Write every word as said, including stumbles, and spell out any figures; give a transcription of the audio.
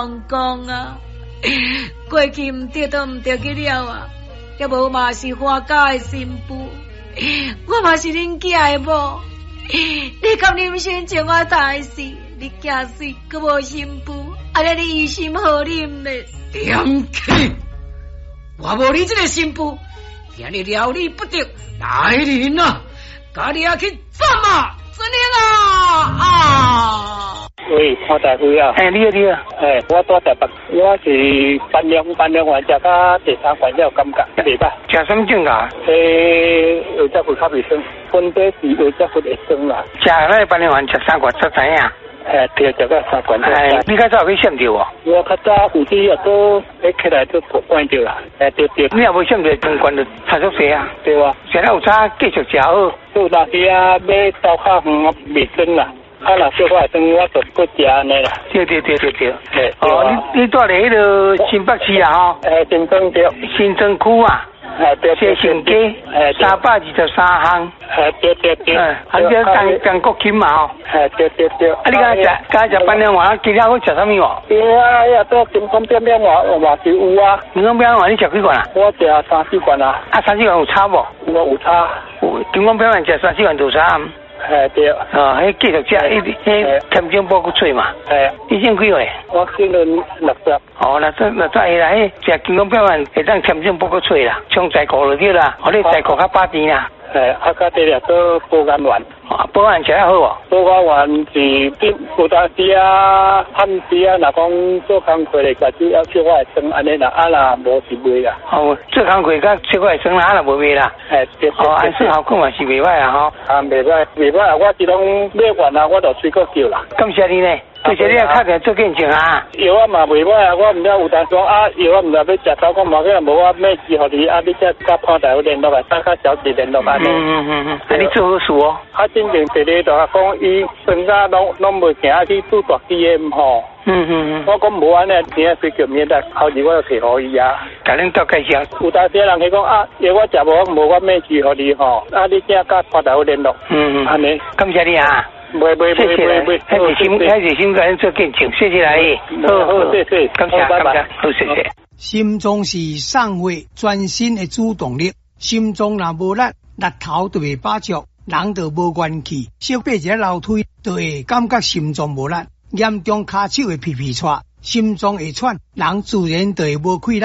公公啊，过去唔得都唔得去了啊，也无嘛是花家的新妇，我嘛是恁囝的某。你甲恁先将我大死，你惊死，佮无新妇，安尼你于心何忍呢？ 点去！我无你这个新妇，今日料理不得，来人啊！家己也去斩啊！真灵啊！啊！ 喂，潘大夫啊！ 哎，你好，你好。 哎，我住台北，我是办理办理完食到第三关了，感觉袂歹。 食什么症啊？ 诶，有只会较袂酸，分别是有只会会酸啦。 食那办理完食三罐才知影。 哎，对，食到三罐。 哎，你较早有去闪着哦？ 我较早有时也都一起来都关着啦。哎，对对。 你也无闪着两罐就差足济啊？ 对啊。 现在有差继续食好。 有那时啊，要走较远袂酸啦。啊，若小可酸，我就搁食安尼啦。 对对对对对。 嘿， 哦，你你住咧迄个新北市啊？吼。 诶，新庄对。 新庄区啊。 哎，对对。 西城街。哎，三百二十三巷。 哎，对对对。 嗯，啊，你讲讲国金嘛吼。 哎，对对对。啊， 你刚食刚食半两碗，今日我食啥物哦？ 对啊，呀，都金光边边话话是有啊。 金光边碗你食几罐啊？ 我食三四罐啊。 啊，三四罐有差无？ 我有差。 金光边碗食三四罐有差。 哎对， 哦，迄继续食，迄迄添种补个嘴嘛。 哎， 你姓几岁？ 我今年六十。 哦，六十六十下来，迄食金光表丸会当添种补个嘴啦，从在骨就对啦，互你在骨较饱甜啦。 哎，啊，甲第二个补肝丸。 啊，补丸食得好哦。 补肝丸是啲有当时啊，暗时啊，若讲做工课咧，家己要小可会酸安尼啦，啊啦无是袂啦。 哦，做工课甲小可会酸啦，啊啦无袂啦。 哎，对。 哦，安顺效果嘛是袂歹啊吼。 啊，袂歹，袂歹啊！我是拢买完啊，我就吹个叫啦。 感谢你呢。对些你也打电做见证啊！ 药啊嘛袂歹啊，我毋知有当说啊，药啊毋知要食到，我无个无我咩事互你，啊你则甲潘大夫联络啊，大家小姐联络安尼。 嗯嗯嗯嗯，啊你做好事哦。 啊，真正第二就讲伊身家拢拢袂行去做大事诶吼。 嗯嗯嗯。 我讲无安尼，钱随叫免得后日我就摕互伊啊。 甲恁多介绍。 有当时人去讲啊，药我食无，无我咩事互你吼，啊你则甲潘大夫联络。 嗯嗯。 安尼， 感谢你啊！ 袂袂袂袂袂， 还是心还是心跟做见证，谢谢来， 好好谢谢， 感谢感谢，好谢谢。 心脏是送血全身的主动力，心脏若无力，力头就会把足，人就无元气，小爬一个楼梯就会感觉心脏无力，严重骹手会皮皮喘，心脏会喘，人自然就会无气力。